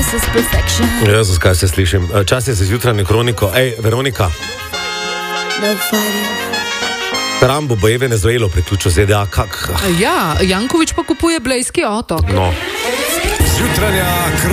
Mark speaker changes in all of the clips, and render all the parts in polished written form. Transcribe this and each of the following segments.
Speaker 1: Jezus, kaj se slišim. Čas je za zjutrajno kroniko. Ej, Veronika. Trump bo je Venezuelo priključil ZDA. Kak?
Speaker 2: Ja, Janković pa kupuje Blejski otok.
Speaker 1: No.
Speaker 3: Zjutranja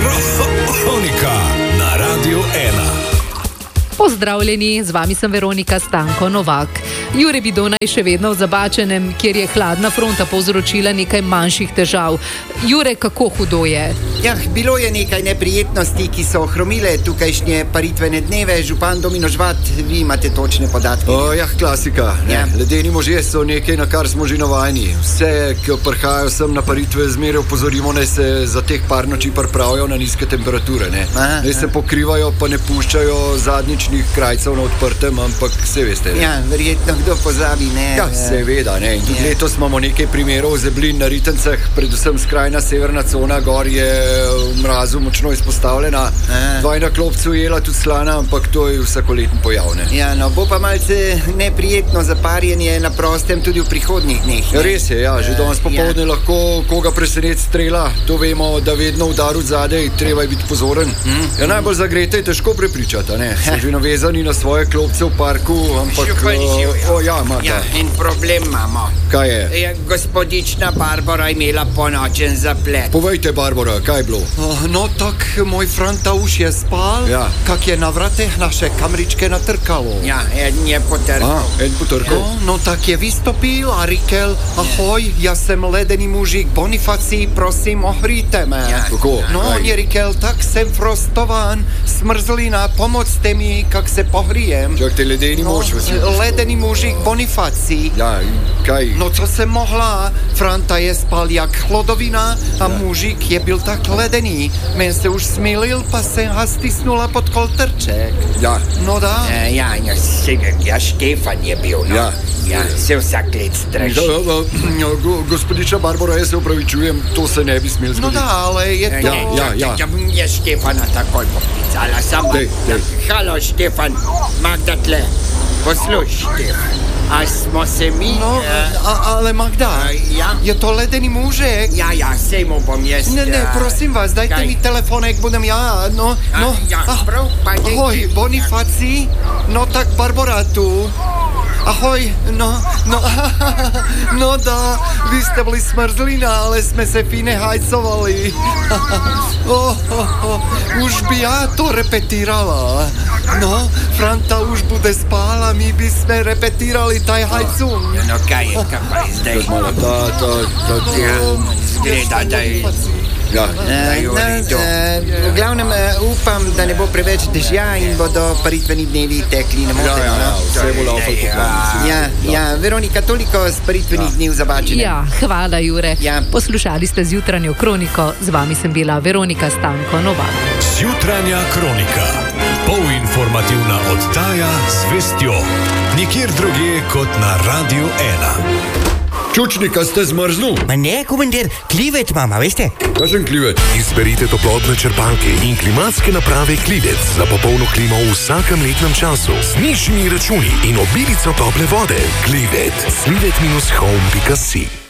Speaker 3: kronika na Radio 1.
Speaker 2: Pozdravljeni, z vami sem Veronika Stanko Novak. Jure Bidona je še vedno v Zabačenem, kjer je hladna fronta povzročila nekaj manjših težav. Jure, kako hudo je?
Speaker 4: Ja, bilo je nekaj neprijetnosti, ki so ohromile tukajšnje paritvene dneve. Župan Domino Žvat, vi imate točne podatke.
Speaker 5: Klasika.
Speaker 4: Ja.
Speaker 5: Ledeni možje so nekaj, na kar smo že navajeni. Vse, ki prihajajo sem na paritve, zmeraj opozorimo, naj se za teh par noči pripravijo na nizke temperature. Naj se pokrivajo, pa ne puščajo zadnjičnih krajcev na odprtem, ampak vse veste.
Speaker 4: Ja, verjetno kdo pozabi, ne?
Speaker 5: Ja, seveda, ne. In tudi letos imamo nekaj primerov zeblin na Ritencah, predvsem skrajna severna cona gor je v mrazu močno izpostavljena. Dva na klopcu jela tudi slana, ampak to je vsakoleten pojav, ne.
Speaker 4: Ja, no, bo pa malce neprijetno zaparjenje na prostem tudi v prihodnjih dneh.
Speaker 5: Ja, res je, ja, že danes popoldne lahko koga presenet strela, to vemo, da vedno udar od zadej, treba je biti pozoren. Ja, najbolj zagrete je težko prepričati, ne. So že navezani na svoje klopce v parku, ampak...
Speaker 4: Ja, in problem imamo.
Speaker 5: Kaj je?
Speaker 4: Gospodična Barbara imela ponočen zaplet.
Speaker 5: Povejte, Barbara, kaj je bilo?
Speaker 6: No tak, moj Franta už je spal,
Speaker 5: Ja.
Speaker 6: kak je na vratech naše kamričke natrkalo.
Speaker 4: Ja, en je potrkal.
Speaker 5: En potrkal.
Speaker 6: No tak je vystopil a rikel, ahoj, ja sem ledený mužík Bonifací, prosím, ohríte me.
Speaker 4: Ja.
Speaker 5: Kako?
Speaker 6: No,
Speaker 5: Kaj?
Speaker 6: on je rikel, tak jsem frostován, smrzlina, pomocte mi, kak se pohrijem.
Speaker 5: Čak, te ledeni mož,
Speaker 6: Ledený mužík Bonifací.
Speaker 5: Ja, kaj?
Speaker 6: No co jsem mohla, Franta je spal jak chlodovina a mužík je byl tak ledený. Men se už smilil, pa jsem ho stisnula pod koltrček.
Speaker 5: Ja.
Speaker 6: No dá.
Speaker 4: Ja, Štefan je bil, no. Ja, se vsak let straši.
Speaker 5: Gospodična Barbara, jaz se upravičujem, to se ne bi smel
Speaker 6: No
Speaker 5: zgoditi.
Speaker 6: dá, ale je to...
Speaker 5: Ja.
Speaker 4: Je Štefana takoj poklicala, samo.
Speaker 5: Dej.
Speaker 4: Halo, Štefan, Magda tle. Posluš, Štefan, a smo se mi...
Speaker 6: No, ale Magda,
Speaker 4: Ja?
Speaker 6: je to ledený mužek.
Speaker 4: Ja, sej mu bom jaz...
Speaker 6: Ne, prosím vás, dajte
Speaker 4: Kaj?
Speaker 6: mi telefonek, budem ja, no.
Speaker 4: Ja, prav, pa dejte.
Speaker 6: Ahoj, Bonifací, no tak Barbara tu. Ahoj, no dá, vy ste boli smrzlina, ale sme se fine hajcovali. Už by ja to repetírala. No, Franta už bude spála, my by sme repetírali taj hajcun.
Speaker 4: No kaj je zdaj? Zgleda, da je...
Speaker 5: Ja.
Speaker 4: V glavnem upam, da ne bo preveč dežja in bodo paritveni dnevi tekli nemoteno.
Speaker 5: Vse bo laufal po planu.
Speaker 4: Ja, Veronika, toliko z paritvenih dni v Zabačenem.
Speaker 2: Ja, hvala, Jure.
Speaker 4: Ja.
Speaker 2: Poslušali ste zjutranjo kroniko, z vami sem bila Veronika Stanko Novak.
Speaker 3: Zjutranja kronika. Polinformativna oddaja z vestjo. Nikjer drugje kot na Radio 1.
Speaker 5: Čučnika ste zmrznul?
Speaker 7: Ma ne, komandir, klivet mama, veste?
Speaker 5: Kažem klivet.
Speaker 3: Izberite toplotne črpalke in klimatske naprave Klivec za popolno klimo v vsakem letnem času. Z nižjimi računi in obilico tople vode. Klivec. Klivet-home.si